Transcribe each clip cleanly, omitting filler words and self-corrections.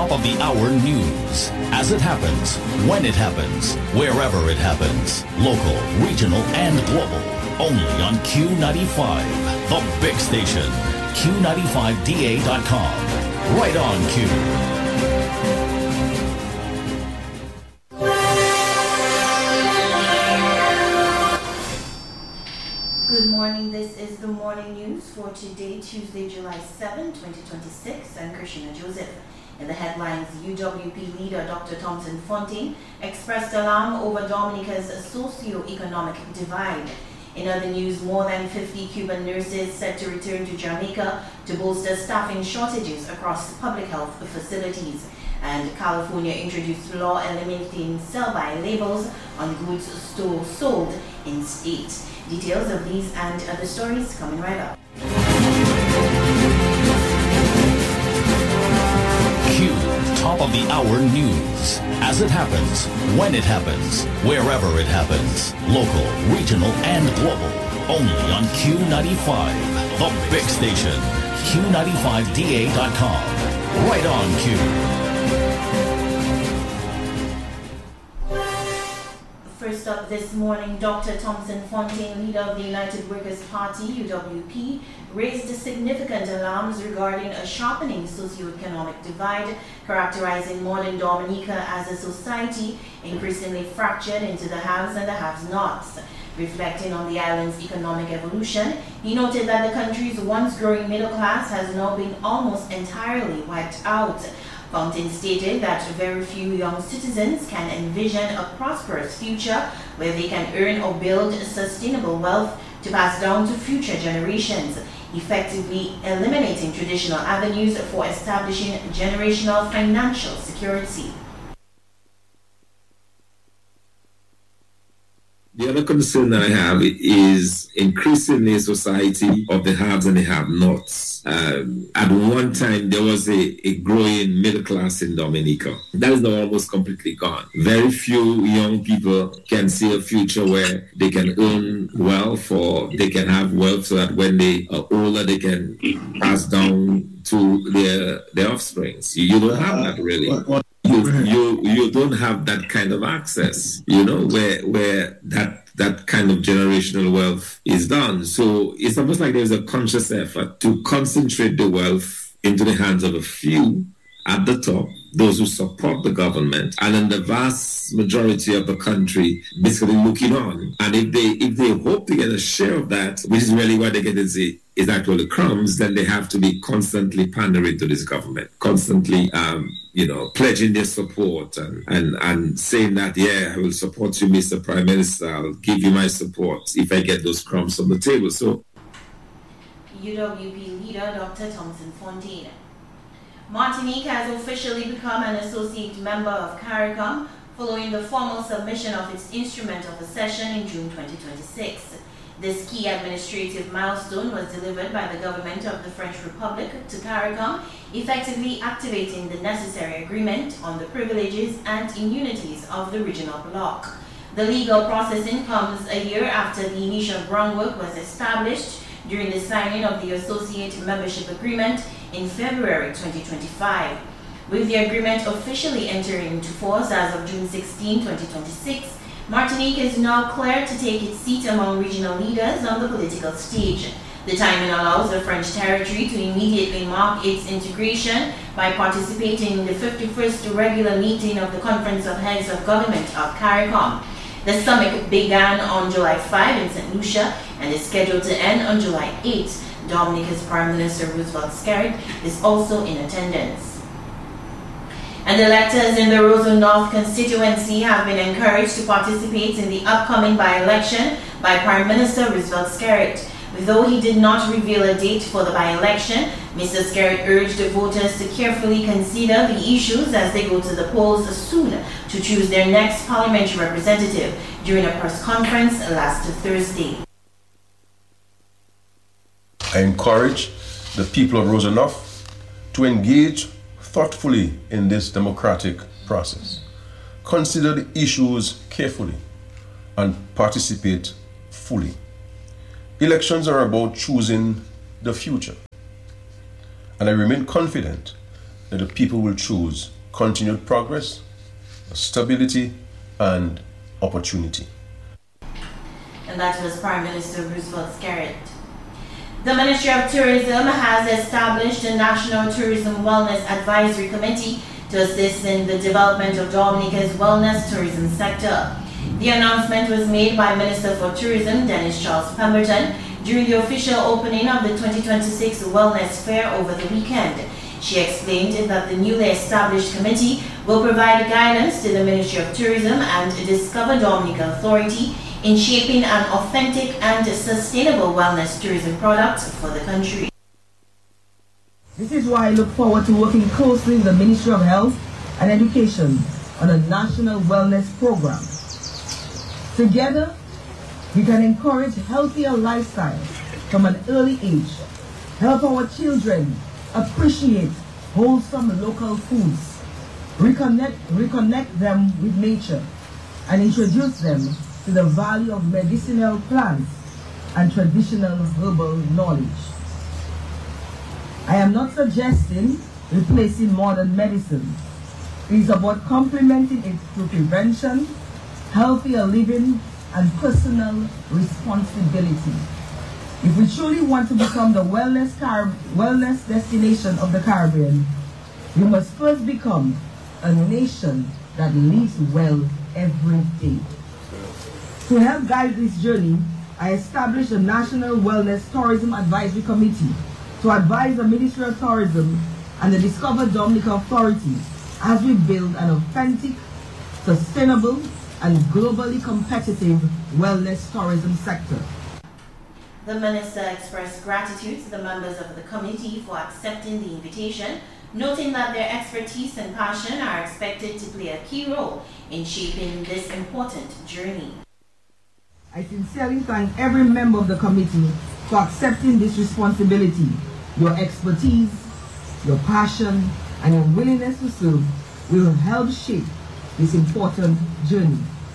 top of the hour news. As it happens, when it happens, wherever it happens. Local, regional, and global. Only on Q95, the big station. Q95DA.com. Right on Q. Good morning. This is the morning news for today, Tuesday, July 7, 2026. I'm Krishna Joseph. In the headlines, UWP leader Dr. Thompson Fontaine expressed alarm over Dominica's socio-economic divide. In other news, more than 50 Cuban nurses set to return to Jamaica to bolster staffing shortages across public health facilities. And California introduced law eliminating sell-by labels on goods sold in state. Details of these and other stories coming right up. Q, top of the hour news. As it happens, when it happens, wherever it happens. Local, regional, and global. Only on Q95, the big station. Q95DA.com. Right on Q. First up this morning, Dr. Thompson Fontaine, leader of the United Workers' Party, UWP, raised significant alarms regarding a sharpening socioeconomic divide, characterizing modern Dominica as a society increasingly fractured into the haves and the have-nots. Reflecting on the island's economic evolution, he noted that the country's once growing middle class has now been almost entirely wiped out. Fontaine stated that very few young citizens can envision a prosperous future where they can earn or build sustainable wealth to pass down to future generations, effectively eliminating traditional avenues for establishing generational financial security. The other concern that I have is increasingly a society of the haves and the have-nots. At one time, there was a growing middle class in Dominica. That is now almost completely gone. Very few young people can see a future where they can earn wealth or they can have wealth so that when they are older, they can pass down to their offsprings. You don't have that really. You don't have that kind of access, where that kind of generational wealth is done. So it's almost like there's a conscious effort to concentrate the wealth into the hands of a few at the top, those who support the government, and then the vast majority of the country basically looking on. And if they hope to get a share of that, which is really what they get is actually crumbs, then they have to be constantly pandering to this government, constantly pledging their support and saying that, yeah, I will support you, Mr. Prime Minister, I'll give you my support if I get those crumbs on the table. So, UWP leader Dr. Thompson Fontaine. Martinique has officially become an associate member of CARICOM following the formal submission of its instrument of accession in June 2026. This key administrative milestone was delivered by the government of the French Republic to CARICOM, effectively activating the necessary agreement on the privileges and immunities of the regional bloc. The legal processing comes a year after the initial groundwork was established during the signing of the Associate Membership Agreement in February 2025. With the agreement officially entering into force as of June 16, 2026, Martinique is now clear to take its seat among regional leaders on the political stage. The timing allows the French territory to immediately mark its integration by participating in the 51st regular meeting of the Conference of Heads of Government of CARICOM. The summit began on July 5 in St. Lucia and is scheduled to end on July 8. Dominica's Prime Minister Roosevelt Skerrit is also in attendance. And electors in the Roseau North constituency have been encouraged to participate in the upcoming by-election by Prime Minister Roosevelt Skerrit. Though he did not reveal a date for the by-election, Mr. Skerrit urged the voters to carefully consider the issues as they go to the polls soon to choose their next parliamentary representative during a press conference last Thursday. I encourage the people of Roseau North to engage thoughtfully in this democratic process. Consider the issues carefully and participate fully. Elections are about choosing the future, and I remain confident that the people will choose continued progress, stability, and opportunity. And that was Prime Minister Roosevelt Skerrit. The Ministry of Tourism has established a National Tourism Wellness Advisory Committee to assist in the development of Dominica's wellness tourism sector. The announcement was made by Minister for Tourism Dennis Charles Pemberton during the official opening of the 2026 Wellness Fair over the weekend. She explained that the newly established committee will provide guidance to the Ministry of Tourism and Discover Dominica Authority in shaping an authentic and sustainable wellness tourism product for the country. This is why I look forward to working closely with the Ministry of Health and Education on a national wellness program. Together, we can encourage healthier lifestyles from an early age, help our children appreciate wholesome local foods, reconnect them with nature, and introduce them to the value of medicinal plants and traditional herbal knowledge. I am not suggesting replacing modern medicine. It is about complementing it through prevention, healthier living, and personal responsibility. If we truly want to become the wellness destination of the Caribbean, we must first become a nation that lives well every day. To help guide this journey, I established a National Wellness Tourism Advisory Committee to advise the Ministry of Tourism and the Discover Dominica Authority as we build an authentic, sustainable, and globally competitive wellness tourism sector. The Minister expressed gratitude to the members of the committee for accepting the invitation, noting that their expertise and passion are expected to play a key role in shaping this important journey. I sincerely thank every member of the committee for accepting this responsibility. Your expertise, your passion, and your willingness to serve will help shape this important journey.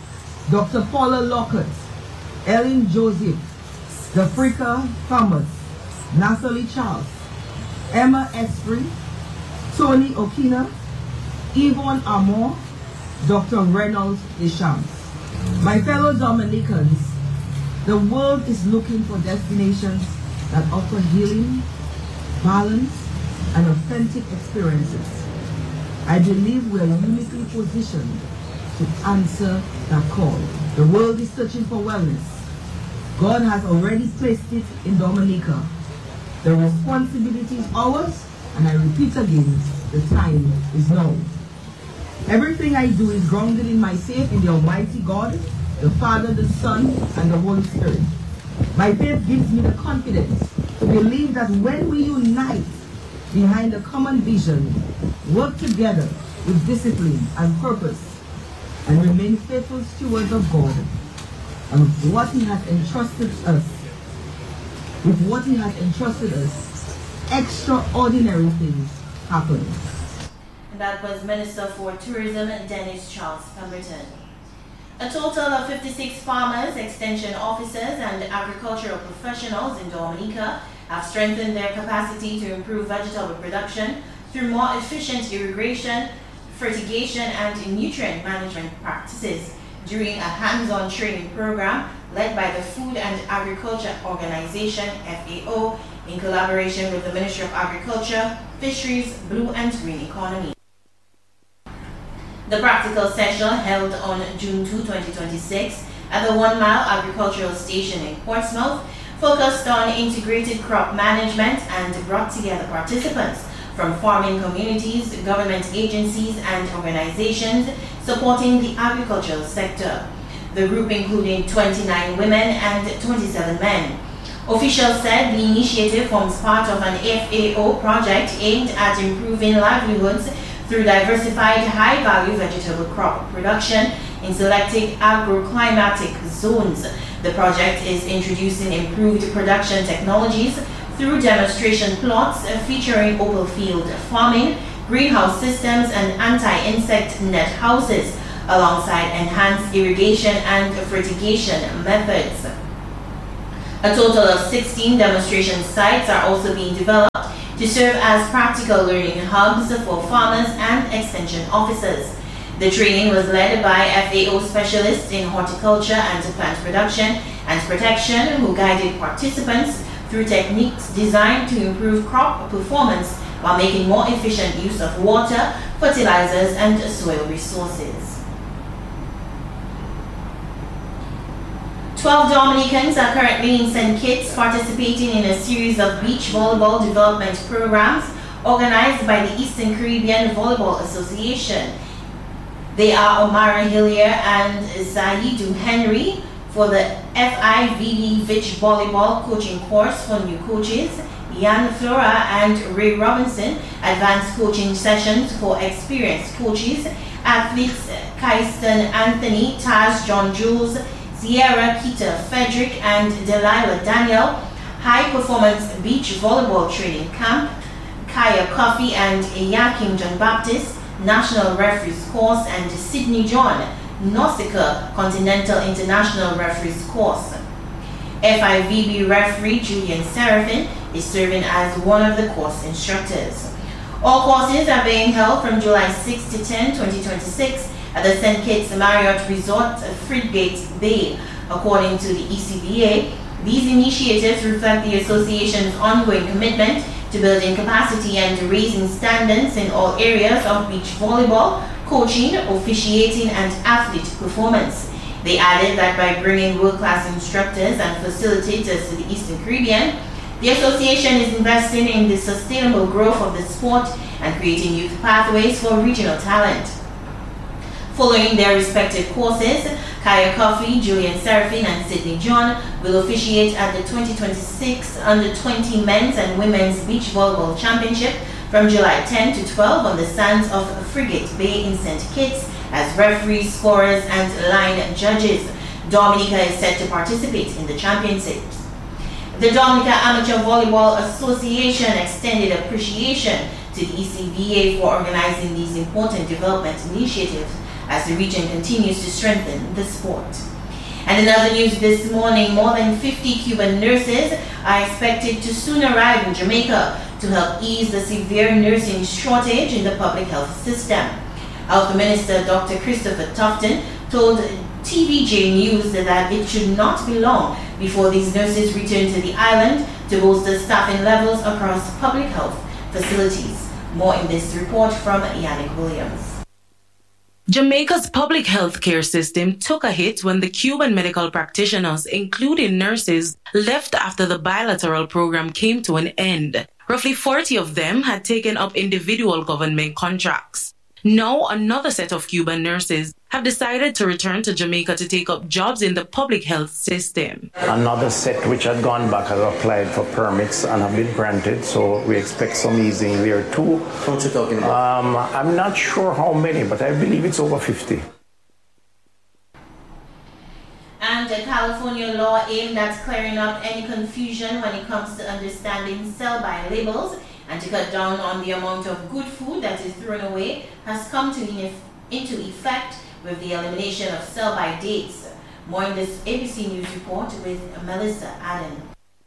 Dr. Paula Lockhart, Ellen Joseph, Zafrika Thomas, Nathalie Charles, Emma Esprit, Tony Okina, Yvonne Amor, Dr. Reynolds Deschamps. My fellow Dominicans, the world is looking for destinations that offer healing, balance, and authentic experiences. I believe we are uniquely positioned to answer that call. The world is searching for wellness. God has already placed it in Dominica. The responsibility is ours, and I repeat again, the time is now. Everything I do is grounded in my faith in the Almighty God, the Father, the Son, and the Holy Spirit. My faith gives me the confidence to believe that when we unite behind a common vision, work together with discipline and purpose, and remain faithful stewards of God and what He has entrusted us, extraordinary things happen. And that was Minister for Tourism Dennis Charles Pemberton. A total of 56 farmers, extension officers, and agricultural professionals in Dominica have strengthened their capacity to improve vegetable production through more efficient irrigation, fertigation, and nutrient management practices during a hands-on training program led by the Food and Agriculture Organization, FAO, in collaboration with the Ministry of Agriculture, Fisheries, Blue and Green Economy. The practical session held on June 2, 2026 at the 1 Mile Agricultural Station in Portsmouth focused on integrated crop management and brought together participants from farming communities, government agencies, and organizations supporting the agricultural sector. The group included 29 women and 27 men. Officials said the initiative forms part of an FAO project aimed at improving livelihoods through diversified high-value vegetable crop production in selected agroclimatic zones. The project is introducing improved production technologies through demonstration plots featuring open field farming, greenhouse systems, and anti-insect net houses, alongside enhanced irrigation and fertigation methods. A total of 16 demonstration sites are also being developed to serve as practical learning hubs for farmers and extension officers. The training was led by FAO specialists in horticulture and plant production and protection who guided participants through techniques designed to improve crop performance while making more efficient use of water, fertilizers, and soil resources. 12 Dominicans are currently in St. Kitts participating in a series of beach volleyball development programs organized by the Eastern Caribbean Volleyball Association. They are Omara Hillier and Zaidu Henry for the FIVB Beach Volleyball Coaching Course for new coaches, Yan Flora and Ray Robinson Advanced Coaching Sessions for experienced coaches, athletes Kaiston Anthony, Taz John Jules, Sierra Peter Frederick and Delilah Daniel, High Performance Beach Volleyball Training Camp, Kaya Coffey and Yakim John Baptist, National Referees Course, and Sydney John, Nausicaa Continental International Referees Course. FIVB referee Julian Serafin is serving as one of the course instructors. All courses are being held from July 6 to 10, 2026 at the St. Kitts Marriott Resort, Frigate Bay. According to the ECVA, these initiatives reflect the association's ongoing commitment to building capacity and raising standards in all areas of beach volleyball, coaching, officiating, and athlete performance. They added that by bringing world-class instructors and facilitators to the Eastern Caribbean, the association is investing in the sustainable growth of the sport and creating youth pathways for regional talent. Following their respective courses, Kaya Coffey, Julian Serafin, and Sydney John will officiate at the 2026 Under-20 Men's and Women's Beach Volleyball Championship from July 10 to 12 on the sands of Frigate Bay in St. Kitts as referees, scorers, and line judges. Dominica is set to participate in the championships. The Dominica Amateur Volleyball Association extended appreciation to the ECVA for organizing these important development initiatives as the region continues to strengthen the sport. And in other news this morning, more than 50 Cuban nurses are expected to soon arrive in Jamaica to help ease the severe nursing shortage in the public health system. Health Minister Dr. Christopher Tufton told TVJ News that it should not be long before these nurses return to the island to bolster staffing levels across public health facilities. More in this report from Yannick Williams. Jamaica's public health care system took a hit when the Cuban medical practitioners, including nurses, left after the bilateral program came to an end. Roughly 40 of them had taken up individual government contracts. Now, another set of Cuban nurses have decided to return to Jamaica to take up jobs in the public health system. Another set which had gone back has applied for permits and have been granted, so we expect some easing there too. What you talking about? I'm not sure how many, but I believe it's over 50. And a California law aimed at clearing up any confusion when it comes to understanding sell-by labels and to cut down on the amount of good food that is thrown away has come into effect with the elimination of sell-by dates. More in this ABC News report with Melissa Allen.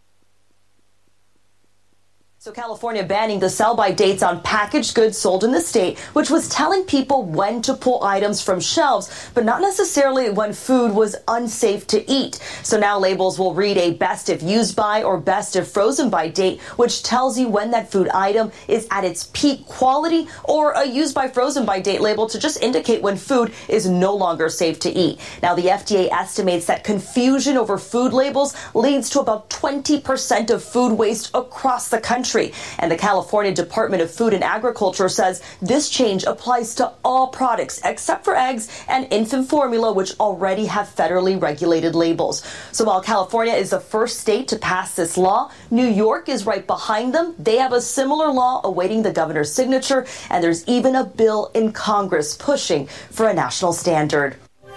So California banning the sell-by dates on packaged goods sold in the state, which was telling people when to pull items from shelves, but not necessarily when food was unsafe to eat. So now labels will read a best if used by or best if frozen by date, which tells you when that food item is at its peak quality, or a used by frozen by date label to just indicate when food is no longer safe to eat. Now the FDA estimates that confusion over food labels leads to about 20% of food waste across the country. And the California Department of Food and Agriculture says this change applies to all products except for eggs and infant formula, which already have federally regulated labels. So while California is the first state to pass this law, New York is right behind them. They have a similar law awaiting the governor's signature, and there's even a bill in Congress pushing for a national standard.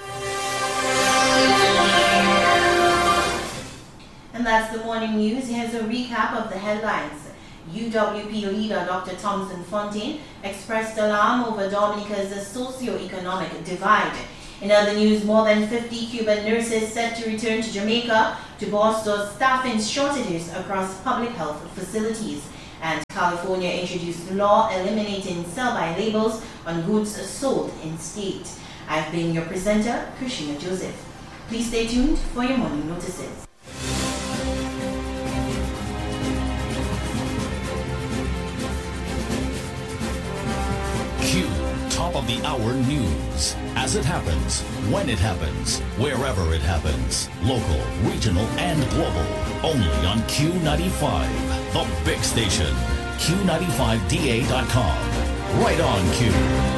And that's the morning news. Here's a recap of the headlines. UWP leader Dr. Thompson Fontaine expressed alarm over Dominica's socio-economic divide. In other news, more than 50 Cuban nurses set to return to Jamaica to bolster staffing shortages across public health facilities. And California introduced law eliminating sell-by labels on goods sold in state. I've been your presenter, Krishna Joseph. Please stay tuned for your morning notices. Q Top of the Hour News. As it happens, when it happens, wherever it happens. Local, regional, and global. Only on Q95, the big station. Q95DA.com. Right on Q.